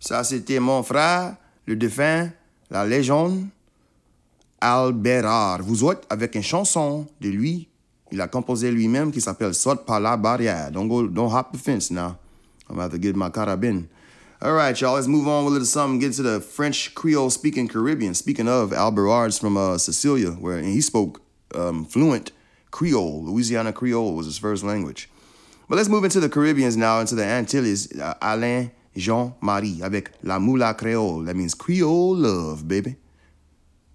Ça, c'était mon frère, le défunt, la légende, Albérard. Vous autres, avec une chanson de lui, il a composé lui-même qui s'appelle Saute par la barrière. Don't hop the fence now. I'm about to get my carabine. All right, y'all, let's move on with a little something, get to the French Creole speaking Caribbean. Speaking of, Alberard's from Sicilia, where he spoke fluent Creole. Louisiana Creole was his first language. But let's move into the Caribbeans now, into the Antilles. Alain Jean-Marie avec La Moula Creole. That means Creole love, baby.